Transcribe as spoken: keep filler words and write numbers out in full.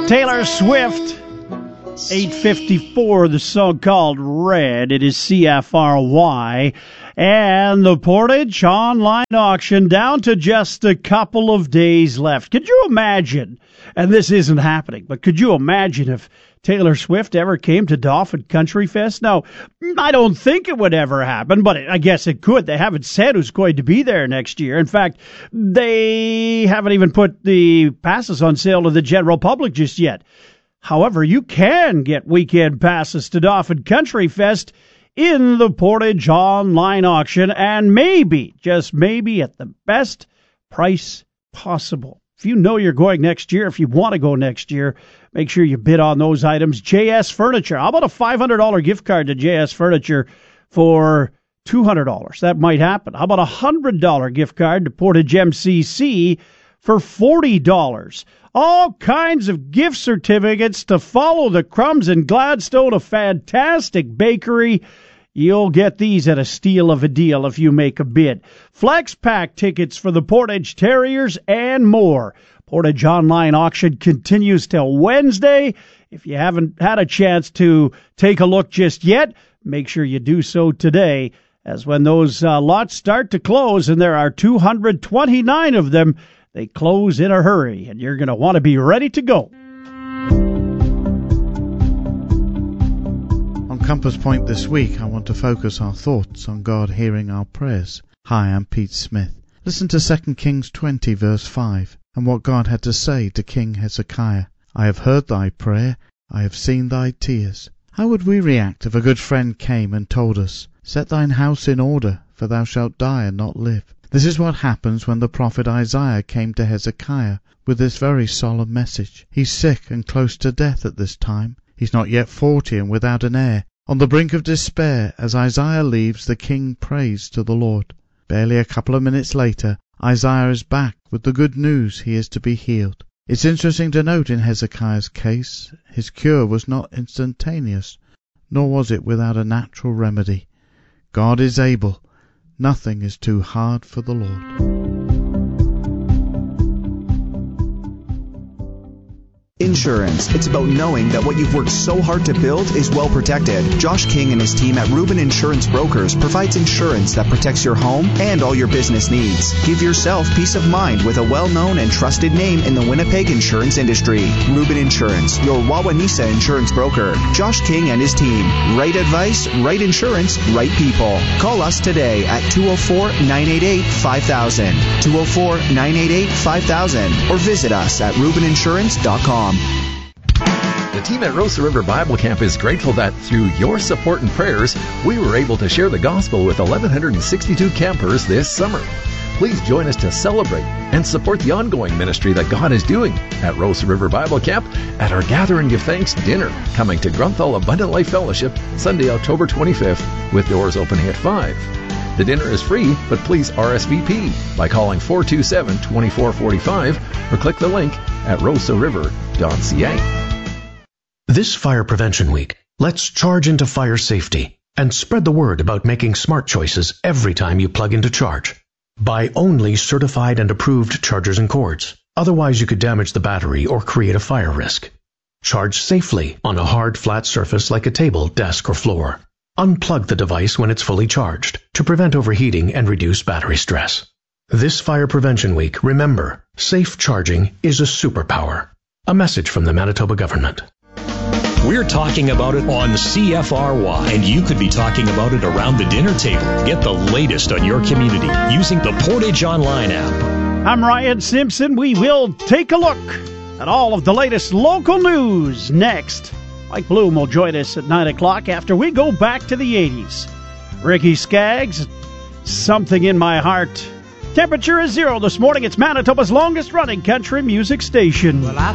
Taylor Swift, eight fifty-four, the song called Red. It is C F R Y. And the Portage online auction down to just a couple of days left. Could you imagine, and this isn't happening, but could you imagine if Taylor Swift ever came to Dauphin Country Fest? Now, I don't think it would ever happen, but I guess it could. They haven't said who's going to be there next year. In fact, they haven't even put the passes on sale to the general public just yet. However, you can get weekend passes to Dauphin Country Fest in the Portage online auction, and maybe, just maybe, at the best price possible. If you know you're going next year, if you want to go next year, make sure you bid on those items. J S Furniture. How about a five hundred dollars gift card to J S Furniture for two hundred dollars? That might happen. How about a one hundred dollars gift card to Portage M C C for forty dollars? All kinds of gift certificates to follow the Crumbs in Gladstone, a fantastic bakery. You'll get these at a steal of a deal if you make a bid. Flex Pack tickets for the Portage Terriers and more. Portage Online Auction continues till Wednesday. If you haven't had a chance to take a look just yet, make sure you do so today, as when those uh, lots start to close, and there are two hundred twenty-nine of them, they close in a hurry, and you're going to want to be ready to go. On Compass Point this week, I want to focus our thoughts on God hearing our prayers. Hi, I'm Pete Smith. Listen to Second Kings twenty, verse five, and what God had to say to King Hezekiah. I have heard thy prayer, I have seen thy tears. How would we react if a good friend came and told us, set thine house in order, for thou shalt die and not live? This is what happens when the prophet Isaiah came to Hezekiah with this very solemn message. He's sick and close to death at this time. He's not yet forty and without an heir. On the brink of despair, as Isaiah leaves, the king prays to the Lord. Barely a couple of minutes later, Isaiah is back with the good news he is to be healed. It's interesting to note in Hezekiah's case, his cure was not instantaneous, nor was it without a natural remedy. God is able. Nothing is too hard for the Lord. Insurance. It's about knowing that what you've worked so hard to build is well protected. Josh King and his team at Rubin Insurance Brokers provides insurance that protects your home and all your business needs. Give yourself peace of mind with a well-known and trusted name in the Winnipeg insurance industry. Rubin Insurance, your Wawanesa insurance broker. Josh King and his team. Right advice, right insurance, right people. Call us today at two oh four, nine eight eight, five thousand, two oh four, nine eight eight, five thousand, or visit us at rubin insurance dot com. The team at Rosa River Bible Camp is grateful that through your support and prayers, we were able to share the gospel with eleven sixty-two campers this summer. Please join us to celebrate and support the ongoing ministry that God is doing at Rosa River Bible Camp at our Gather and Give Thanks dinner coming to Grunthal Abundant Life Fellowship Sunday, October twenty-fifth, with doors opening at five. The dinner is free, but please R S V P by calling four two seven, two four four five or click the link at rosa river dot c a. This Fire Prevention Week, let's charge into fire safety and spread the word about making smart choices every time you plug into charge. Buy only certified and approved chargers and cords. Otherwise, you could damage the battery or create a fire risk. Charge safely on a hard, flat surface like a table, desk, or floor. Unplug the device when it's fully charged to prevent overheating and reduce battery stress. This Fire Prevention Week, remember, safe charging is a superpower. A message from the Manitoba government. We're talking about it on C F R Y, and you could be talking about it around the dinner table. Get the latest on your community using the Portage Online app. I'm Ryan Simpson. We will take a look at all of the latest local news next. Mike Bloom will join us at nine o'clock after we go back to the eighties. Ricky Skaggs, Something in My Heart. Temperature is zero this morning. It's Manitoba's longest-running country music station. Well, I